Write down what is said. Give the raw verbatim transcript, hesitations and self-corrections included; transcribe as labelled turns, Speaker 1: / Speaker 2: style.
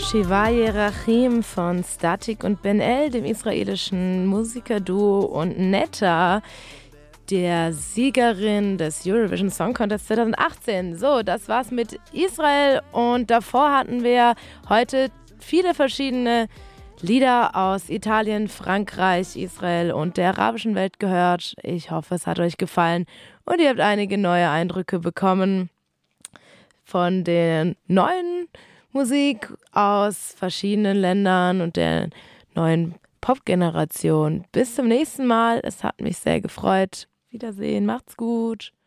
Speaker 1: Shivaye Rachim von Statik und Ben El, dem israelischen Musikerduo, und Netta, der Siegerin des Eurovision Song Contest zwanzig achtzehn. So, das war's mit Israel, und davor hatten wir heute viele verschiedene Lieder aus Italien, Frankreich, Israel und der arabischen Welt gehört. Ich hoffe, es hat euch gefallen und ihr habt einige neue Eindrücke bekommen von der neuen Musik aus verschiedenen Ländern und der neuen Pop-Generation. Bis zum nächsten Mal. Es hat mich sehr gefreut. Wiedersehen. Macht's gut.